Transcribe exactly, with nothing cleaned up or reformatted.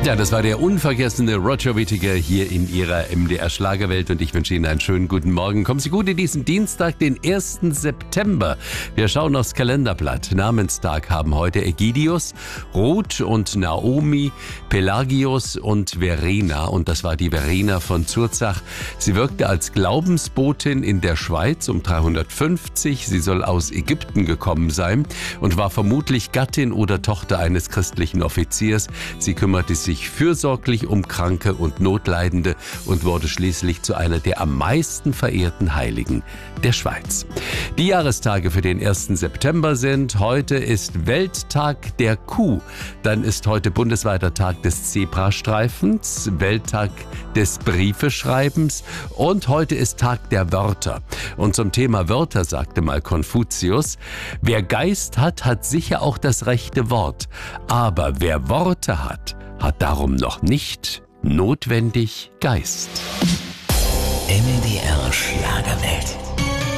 Ja, das war der unvergessene Roger Whittaker hier in Ihrer M D R-Schlagerwelt und ich wünsche Ihnen einen schönen guten Morgen. Kommen Sie gut in diesen Dienstag, den ersten September. Wir schauen aufs Kalenderblatt. Namenstag haben heute Ägidius, Ruth und Naomi, Pelagius und Verena. Und das war die Verena von Zurzach. Sie wirkte als Glaubensbotin in der Schweiz um dreihundertfünfzig. Sie soll aus Ägypten gekommen sein und war vermutlich Gattin oder Tochter eines christlichen Offiziers. Sie kümmerte sich fürsorglich um Kranke und Notleidende und wurde schließlich zu einer der am meisten verehrten Heiligen der Schweiz. Die Jahrestage für den ersten September sind: heute ist Welttag der Kuh, dann ist heute bundesweiter Tag des Zebrastreifens, Welttag des Briefeschreibens und heute ist Tag der Wörter. Und zum Thema Wörter sagte mal Konfuzius: Wer Geist hat, hat sicher auch das rechte Wort, aber wer Worte hat, hat darum noch nicht notwendig Geist. M D R Schlagerwelt.